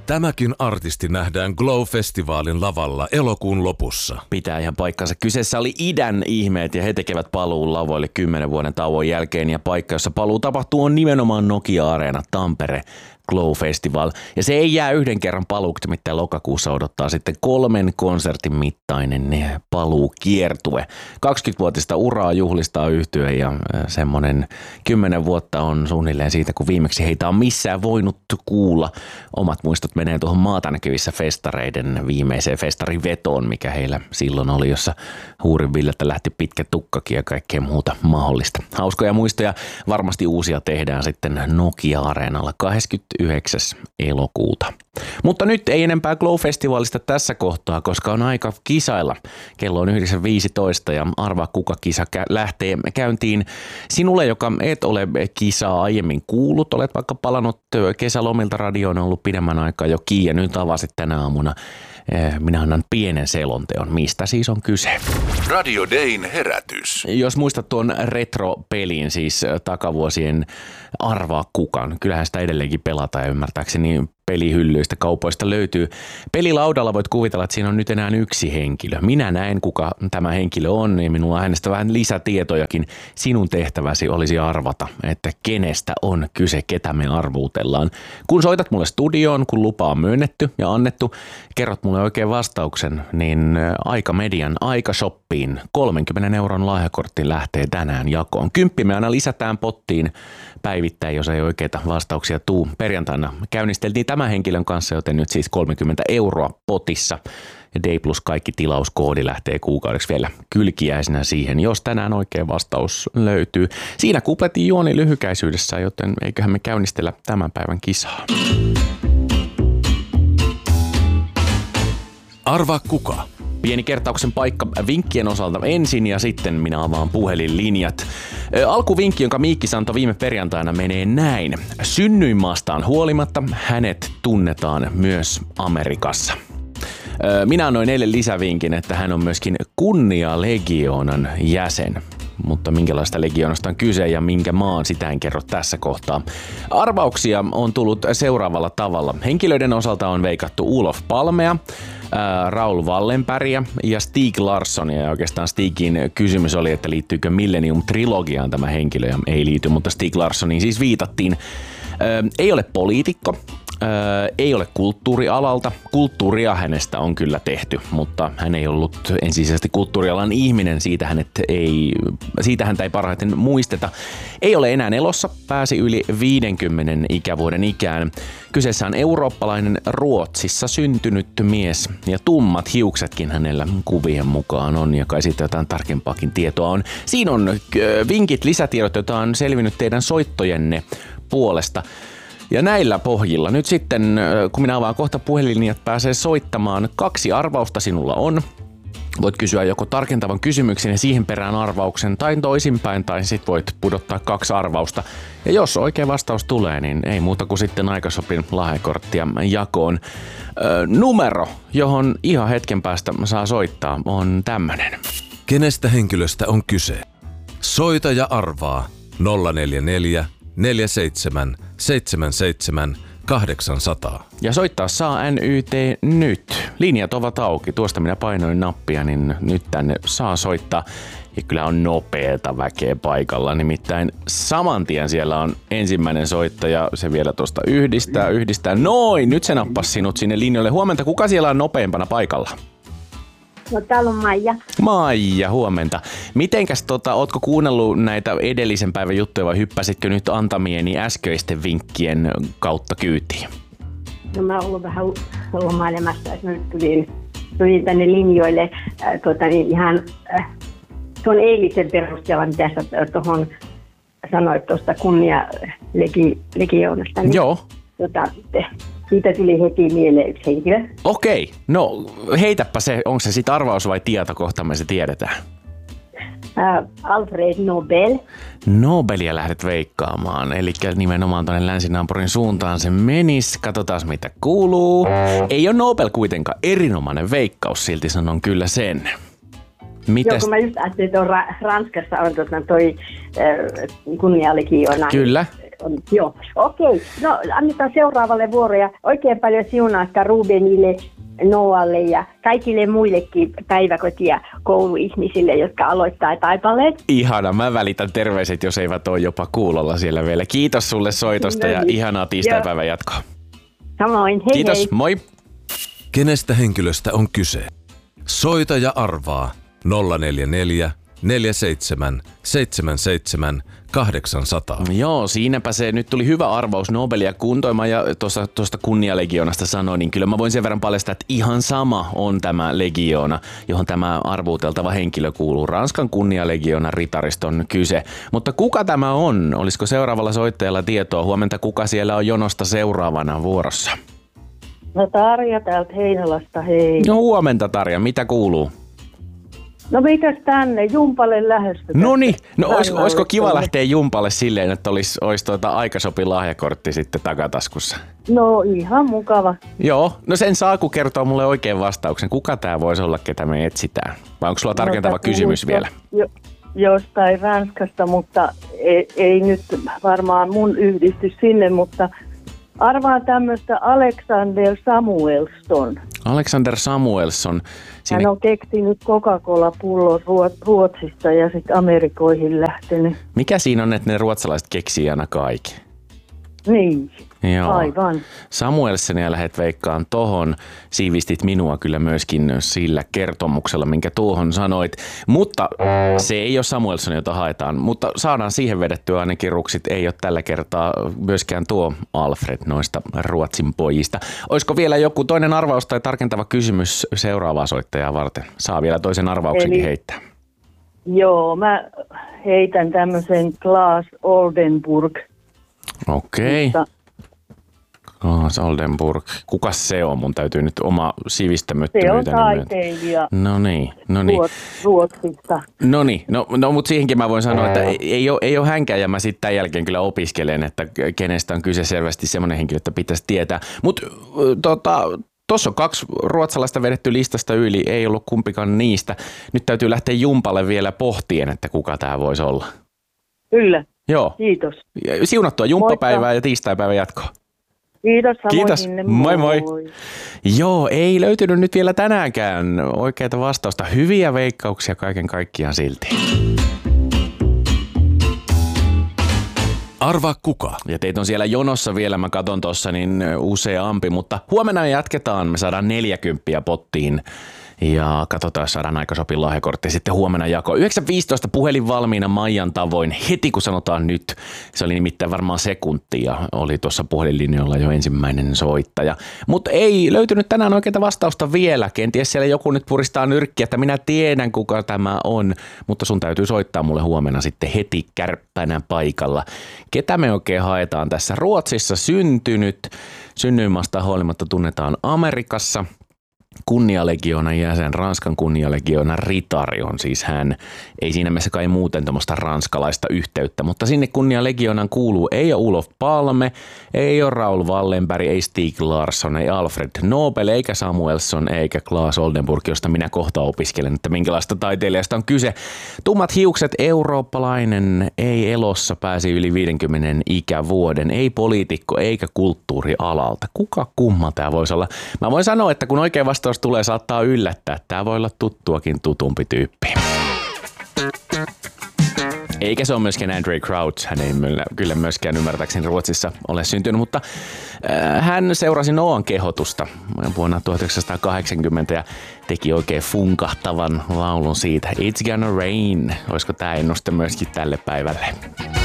Tämäkin artisti nähdään Glow-festivaalin lavalla elokuun lopussa. Pitää ihan paikkansa. Kyseessä oli idän ihmeet ja he tekevät paluun lavoille 10 vuoden tauon jälkeen. Ja paikka, jossa paluu tapahtuu, on nimenomaan Nokia-areena Tampere Glow Festival. Ja se ei jää yhden kerran paluuksi, mitään lokakuussa odottaa sitten 3 konsertin mittainen paluukiertue. 20-vuotista uraa juhlistaa yhtye ja semmoinen 10 vuotta on suunnilleen siitä, kun viimeksi heitä on missään voinut kuulla. Omat muistot menee tuohon maata näkyvissä festareiden viimeiseen festarivetoon, mikä heillä silloin oli, jossa Huurin Villeltä lähti pitkä tukkakin ja kaikkea muuta mahdollista. Hauskoja muistoja, varmasti uusia tehdään sitten Nokia-areenalla 29. elokuuta. Mutta nyt ei enempää Glow-festivaalista tässä kohtaa, koska on aika kisailla. Kello on 9.15 ja arvaa kuka kisa lähtee käyntiin. Sinulle, joka et ole kisaa aiemmin kuullut, olet vaikka palannut kesälomilta radioon, on ollut pidemmän aikaa jo kiinni ja nyt avasit tänä aamuna. Minä annan pienen selonteon, mistä siis on kyse. Radio Dayn herätys. Jos muistat tuon retro-pelin, siis takavuosien arvaa kukaan, kyllähän sitä edelleenkin pelataan ja ymmärtääkseni pelihyllyistä kaupoista löytyy. Pelilaudalla voit kuvitella, että siinä on nyt enää yksi henkilö. Minä näen, kuka tämä henkilö on ja minulla on hänestä vähän lisätietojakin. Sinun tehtäväsi olisi arvata, että kenestä on kyse, ketä me arvuutellaan. Kun soitat mulle studioon, kun lupa on myönnetty ja annettu, kerrot mulle oikein vastauksen, niin Aika-median Aika-shoppiin 30 € lahjakortti lähtee tänään jakoon. 10 me aina lisätään pottiin päivittäin, jos ei oikeita vastauksia tuu. Perjantaina käynnisteltiin tämän henkilön kanssa, joten nyt siis 30 € potissa. Ja Day Plus kaikki tilauskoodi lähtee kuukaudeksi vielä kylkiäisenä siihen, jos tänään oikea vastaus löytyy. Siinä kupletin juoni lyhykäisyydessä, joten eiköhän me käynnistellä tämän päivän kisaa. Arvaa kuka? Pieni kertauksen paikka vinkkien osalta ensin ja sitten minä avaan puhelinlinjat. Alkuvinkki, jonka Miikki antoi viime perjantaina, menee näin. Synnyinmaastaan huolimatta hänet tunnetaan myös Amerikassa. Minä annoin eilen lisävinkin, että hän on myöskin Kunnia-legioonan jäsen. Mutta minkälaista legioonasta on kyse ja minkä maan, sitä en kerro tässä kohtaa. Arvauksia on tullut seuraavalla tavalla. Henkilöiden osalta on veikattu Olof Palmea, Raoul Wallenbergia ja Stieg Larssonia. Ja oikeastaan Stiegin kysymys oli, että liittyykö Millennium-trilogiaan tämä henkilö, ja ei liity, mutta Stieg Larssoniin siis viitattiin. Ei ole poliitikko. Ei ole kulttuurialalta. Kulttuuria hänestä on kyllä tehty, mutta hän ei ollut ensisijaisesti kulttuurialan ihminen. Siitä häntä ei parhaiten muisteta. Ei ole enää elossa, pääsi yli 50 ikävuoden ikään. Kyseessä on eurooppalainen Ruotsissa syntynyt mies ja tummat hiuksetkin hänellä kuvien mukaan on ja kai siitä jotain tarkempaakin tietoa on. Siinä on vinkit, lisätiedot, joita on selvinnyt teidän soittojenne puolesta. Ja näillä pohjilla nyt sitten, kun minä avaan kohta puhelinlinjat, pääsee soittamaan. 2 arvausta sinulla on. Voit kysyä joko tarkentavan kysymyksen ja siihen perään arvauksen tai toisinpäin, tai sit voit pudottaa 2 arvausta. Ja jos oikea vastaus tulee, niin ei muuta kuin sitten Aika-shopin lahjakorttia jakoon. Numero, johon ihan hetken päästä saa soittaa, on tämmönen. Kenestä henkilöstä on kyse? Soita ja arvaa 044 47 77 800. Ja soittaa saa NYT nyt. Linjat ovat auki. Tuosta minä painoin nappia, niin nyt tänne saa soittaa. Ja kyllä on nopeeta väkeä paikalla. Nimittäin saman tien siellä on ensimmäinen soittaja. Se vielä tuosta yhdistää. Noin, nyt se nappasi sinut sinne linjoille. Huomenta, kuka siellä on nopeimpana paikalla? No täällä on Maija. Maija, huomenta. Mitenkäs ootko kuunnellut näitä edellisen päivän juttuja vai hyppäsitkö nyt antamieni äskeisten vinkkien kautta kyytiin? No mä oon ollut vähän lomailemassa, että nyt tulin tänne linjoille ihan tuon eilisen perusteella, mitä sä tuohon sanoit tuosta Kunnia-legioonasta. Niin, joo. Siitä tuli heti mieleen yksi henkilö. Okei, no heitäpä se, onko se sit arvaus vai tieto, kohta me se tiedetään. Alfred Nobel. Nobelia lähdet veikkaamaan, eli nimenomaan tuonne länsinaapurin suuntaan se menisi. Katsotaan mitä kuuluu. Ei ole Nobel kuitenkaan, erinomainen veikkaus, silti sanon kyllä sen. Mites? Joo, kun mä just ajattelin, että Ranskassa on toi Kunnia-legioona. Kyllä. Joo, okei. No annetaan seuraavalle vuoroja. Oikein paljon siunausta Rubenille, Noalle ja kaikille muillekin päiväkoti- ja kouluihmisille, jotka aloittaa taipaleet. Ihana, mä välitän terveiset, jos eivät ole jopa kuulolla siellä vielä. Kiitos sulle soitosta ja ihanaa tiistaipäivän jatkoa. Samoin, hei Kiitos, hei. moi! Kenestä henkilöstä on kyse? Soita ja arvaa 044 47 77 800. Joo, siinäpä se. Nyt tuli hyvä arvaus Nobelia kuntoimaan ja tuosta kunnialegioonasta sanoin, niin kyllä mä voin sen verran paljastaa, että ihan sama on tämä legioona, johon tämä arvuuteltava henkilö kuuluu. Ranskan kunnialegioona ritariston kyse. Mutta kuka tämä on? Olisiko seuraavalla soittajalla tietoa? Huomenta, kuka siellä on jonosta seuraavana vuorossa? No Tarja täältä Heinolasta, hei. No huomenta Tarja, mitä kuuluu? No mitäs tänne, Jumpalle lähdöstä? Noniin, no olisiko kiva lähteä Jumpalle silleen, että olisi aikasopilahjakortti sitten takataskussa? No ihan mukava. Joo, no sen saa, kun kertoo mulle oikein vastauksen. Kuka tää voisi olla, ketä me etsitään? Vai onko sulla tarkentava kysymys vielä? Jostain Ranskasta, mutta ei nyt varmaan mun yhdistys sinne, mutta arvaan tämmöistä Alexander Samuelsson. Alexander Samuelsson. Hän on keksinyt Coca-Cola-pullon Ruotsista ja sitten Amerikoihin lähtenyt. Mikä siinä on, että ne ruotsalaiset keksii aina kaiken? Niin, Joo. aivan. Samuelssonia lähdet veikkaan tohon. Siivistit minua kyllä myöskin sillä kertomuksella, minkä tuohon sanoit. Mutta se ei ole Samuelsson, jota haetaan. Mutta saadaan siihen vedettyä ainakin ruksit. Ei ole tällä kertaa myöskään tuo Alfred noista Ruotsin pojista. Olisiko vielä joku toinen arvaus tai tarkentava kysymys seuraavaa soittajaa varten? Saa vielä toisen arvauksenkin heittää. Joo, mä heitän tämmöisen Klaas Oldenburg. Okei. Klaas Oldenburg. Kukas se on? Mun täytyy nyt oma sivistämättömyyteni Se on taiteilija. No niin. Ruotsista. Noniin, no mutta siihenkin mä voin sanoa, että ei ole hänkään ja mä sitten tämän jälkeen kyllä opiskelen, että kenestä on kyse selvästi semmoinen henkilö, että pitäisi tietää. Mutta tuossa on 2 ruotsalaista vedetty listasta yli, ei ollut kumpikaan niistä. Nyt täytyy lähteä Jumpalle vielä pohtien, että kuka tämä voisi olla. Kyllä. Joo. Kiitos. Siunattua jumppapäivää ja tiistaipäivän jatkoa. Kiitos. Kiitos. Moi moi. Joo, ei löytynyt nyt vielä tänäänkään oikeaa vastausta. Hyviä veikkauksia kaiken kaikkiaan silti. Arvaa kuka? Ja teitä on siellä jonossa vielä, mä katon tuossa niin useampi, mutta huomenna me jatketaan. Me saadaan 40 pottiin. Ja katsotaan, jos saadaan aikasopin lahjakortti. Sitten huomenna jako 9.15 puhelin valmiina Maijan tavoin heti, kun sanotaan nyt. Se oli nimittäin varmaan sekunti ja oli tuossa puhelinlinjoilla jo ensimmäinen soittaja. Mutta ei löytynyt tänään oikeaa vastausta vielä. Kenties siellä joku nyt puristaa nyrkkiä, että minä tiedän kuka tämä on. Mutta sun täytyy soittaa mulle huomenna sitten heti kärppänä paikalla. Ketä me oikein haetaan tässä? Ruotsissa syntynyt. Synnyinmaasta huolimatta tunnetaan Amerikassa. Kunnialegionan jäsen, Ranskan kunnialegionan ritari on siis hän. Ei siinä mielessä kai muuten tämmöistä ranskalaista yhteyttä, mutta sinne kunnialegionan kuuluu ei ole Olof Palme, ei ole Raoul Wallenberg, ei Stieg Larsson, ei Alfred Nobel, eikä Samuelsson, eikä Klaas Oldenburg, josta minä kohta opiskelen, että minkälaista taiteilijasta on kyse. Tummat hiukset, eurooppalainen, ei elossa, pääsi yli 50 ikävuoden, ei poliitikko eikä kulttuurialalta. Kuka kumma tämä voisi olla? Mä voin sanoa, että kun oikein vastaus tulee, saattaa yllättää. Tämä voi olla tuttuakin tutumpi tyyppi. Eikä se ole myöskään Andrew Crouch. Hän ei kyllä myöskään ymmärtääkseni Ruotsissa ole syntynyt, mutta hän seurasi Noan kehotusta vuonna 1980 ja teki oikein funkahtavan laulun siitä. It's gonna rain. Olisiko tämä ennuste myöskin tälle päivälle?